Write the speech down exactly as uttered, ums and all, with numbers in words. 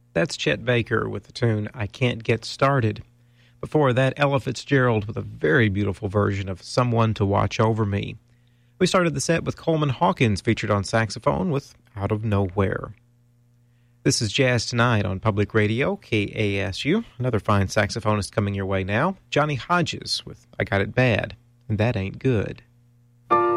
That's Chet Baker with the tune I Can't Get Started. Before that, Ella Fitzgerald with a very beautiful version of Someone to Watch Over Me. We started the set with Coleman Hawkins featured on saxophone with Out of Nowhere. This is Jazz Tonight on Public Radio, K A S U. Another fine saxophonist coming your way now, Johnny Hodges with I Got It Bad, and That Ain't Good.